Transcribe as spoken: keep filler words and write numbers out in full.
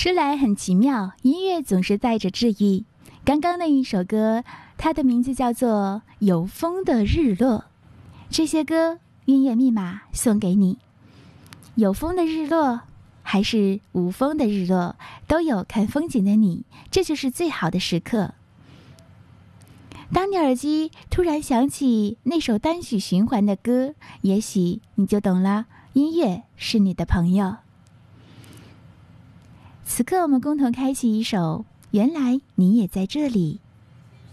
说来很奇妙，音乐总是带着治愈。刚刚那一首歌，它的名字叫做《有风的日落》。这些歌音乐密码送给你。有风的日落还是无风的日落，都有看风景的你，这就是最好的时刻。当你耳机突然响起那首单曲循环的歌，也许你就懂了，音乐是你的朋友。此刻我们共同开启一首《原来你也在这里》。